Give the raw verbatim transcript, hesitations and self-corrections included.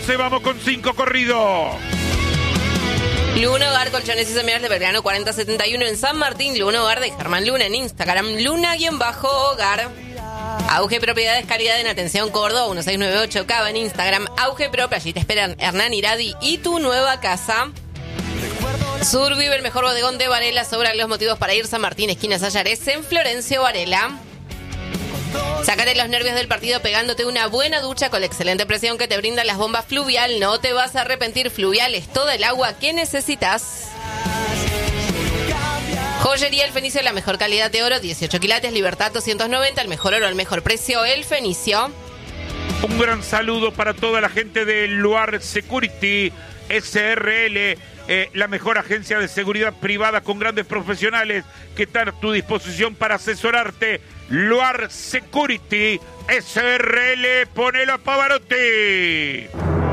once, vamos con cinco corridos. Luna Hogar, colchones y semillas de Belgrano cuarenta setenta y uno en San Martín. Luna Hogar de Germán Luna en Instagram. Luna-Hogar. Auge Propiedades, calidad en atención Córdoba, uno seis nueve ocho Cava en Instagram. Auge Pro, allí te esperan Hernán Iradi y tu nueva casa. Survive, el mejor bodegón de Varela. Sobran los motivos para ir. San Martín, esquina Sayares, en Florencio Varela. Sácate los nervios del partido pegándote una buena ducha con la excelente presión que te brindan las bombas Fluvial. No te vas a arrepentir. Fluvial es todo el agua que necesitas. Joyería El Fenicio, la mejor calidad de oro, dieciocho quilates, Libertad doscientos noventa, el mejor oro al mejor precio, El Fenicio. Un gran saludo para toda la gente de Luar Security S R L, eh, la mejor agencia de seguridad privada con grandes profesionales que están a tu disposición para asesorarte. Luar Security S R L, ponelo a Pavarotti.